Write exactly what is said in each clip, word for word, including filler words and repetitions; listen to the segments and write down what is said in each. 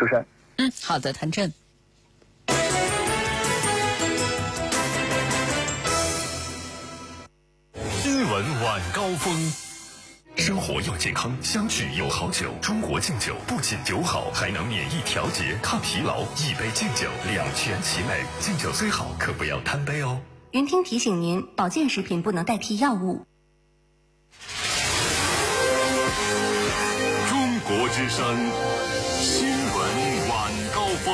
主持人。 嗯，好的，谭震。 新闻晚高峰。生活要健康，相聚有好酒。中国敬酒不仅酒好，还能免疫调节、抗疲劳。一杯敬酒，两全其美。敬酒虽好，可不要贪杯哦。 云听提醒您，保健食品不能代替药物。 中国之声，新闻晚高峰。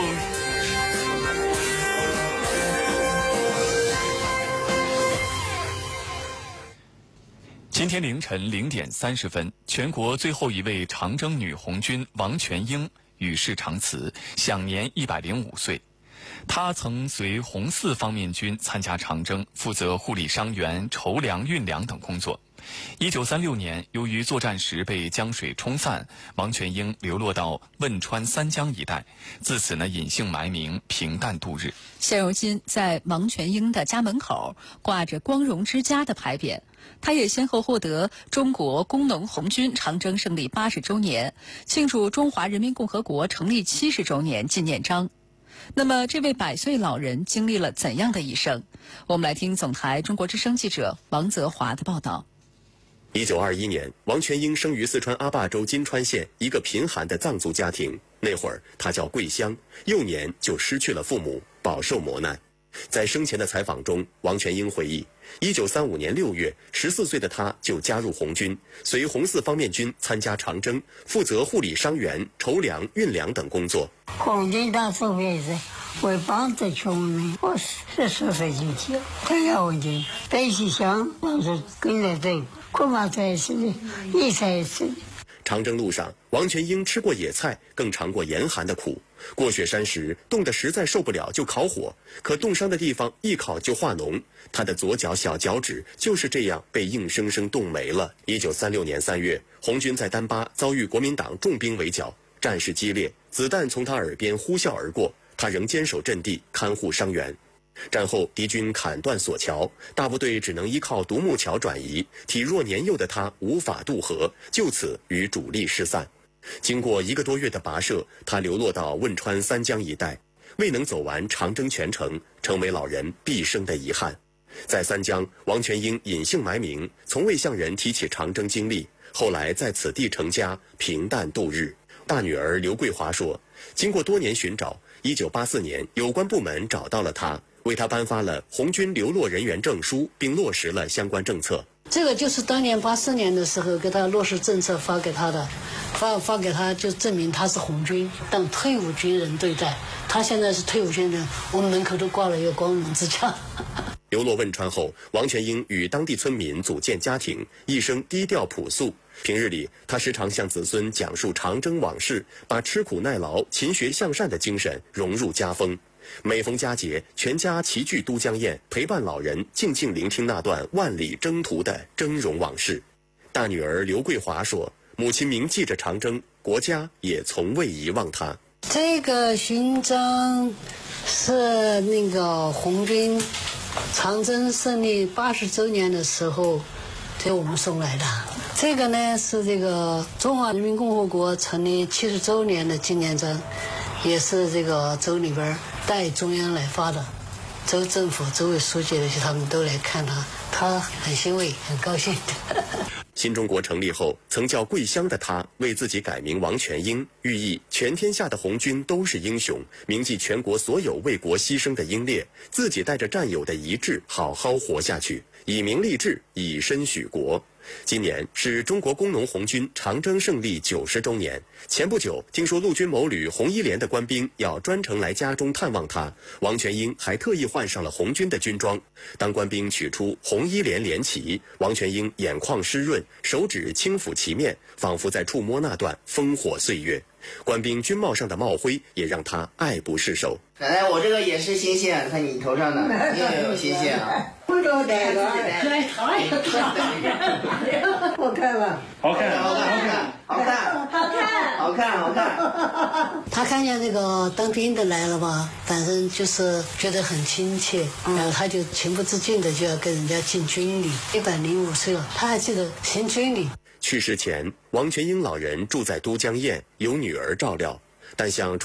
今天凌晨零点三十分，全国最后一位长征女红军王全英与世长辞，享年一百零五岁。她曾随红四方面军参加长征，负责护理伤员、筹粮、运粮等工作。一九三六年，由于作战时被江水冲散，王全英流落到汶川三江一带，自此呢隐姓埋名，平淡度日。 现如今，在王全英的家门口挂着“光荣之家”的牌匾。他也先后获得中国工农红军长征胜利八十周年、庆祝中华人民共和国成立七十周年纪念章。那么，这位百岁老人经历了怎样的一生？我们来听总台中国之声记者王泽华的报道。 一九二一年，王全英生于四川阿坝州金川县一个贫寒的藏族家庭。那会儿，他叫桂香，幼年就失去了父母，饱受磨难。在生前的采访中，王全英回忆，一九三五年六月，十四岁的他就加入红军，随红四方面军参加长征，负责护理伤员、筹粮、运粮等工作。 红军当时为是为帮助穷人，我十四岁就去了，参加红军，背起枪，当时跟着走，恐怕才是一才是。 长征路上，王全英吃过野菜，更尝过严寒的苦。过雪山时，冻得实在受不了，就烤火。可冻伤的地方一烤就化脓，他的左脚小脚趾就是这样被硬生生冻没了。一九三六年三月，红军在丹巴遭遇国民党重兵围剿，战事激烈，子弹从他耳边呼啸而过，他仍坚守阵地，看护伤员。战后，敌军砍断索桥，大部队只能依靠独木桥转移。体弱年幼的他无法渡河，就此与主力失散。经过一个多月的跋涉，他流落到汶川三江一带，未能走完长征全程，成为老人毕生的遗憾。在三江，王全英隐姓埋名，从未向人提起长征经历。后来在此地成家，平淡度日。大女儿刘桂华说，经过多年寻找，一九八四年有关部门找到了他，为他颁发了红军流落人员证书，并落实了相关政策。 这个就是当年八四年的时候给他落实政策发给他的，发发给他就证明他是红军，当退伍军人对待。他现在是退伍军人，我们门口都挂了一个光荣之家。 流落汶川后，王全英与当地村民组建家庭，一生低调朴素。平日里，他时常向子孙讲述长征往事，把吃苦耐劳、勤学向善的精神融入家风。每逢佳节，全家齐聚都江堰，陪伴老人静静聆听那段万里征途的峥嵘往事。大女儿刘桂华说，母亲铭记着长征，国家也从未遗忘她。 这个勋章是那个红军长征胜利八十周年的时候给我们送来的。这个呢是这个中华人民共和国成立七十周年的纪念章，也是这个州里边代中央来发的，州政府、州委书记的他们都来看他，他很欣慰，很高兴。 新中国成立后，曾叫桂香的他为自己改名王全英，寓意全天下的红军都是英雄，铭记全国所有为国牺牲的英烈，自己带着战友的遗志好好活下去，以名立志，以身许国。今年是中国工农红军长征胜利九十周年。前不久，听说陆军某旅红一连的官兵要专程来家中探望他，王全英还特意换上了红军的军装。当官兵取出红一连连旗，王全英眼眶湿润，手指轻抚旗面，仿佛在触摸那段烽火岁月。官兵军帽上的帽徽也让他爱不释手。 奶奶，我这个也是新线，看你头上的，你也有新线啊。 我找戴个，来好呀，好看吧？ 好看，好看，好看， 好看， 好看，好看。 他看见这个当兵的来了吧，反正就是觉得很亲切，然后他就情不自禁的就要跟人家进军礼。一百零五岁了，他还记得行军礼。 去世前，王全英老人住在都江堰，有女儿照料，但像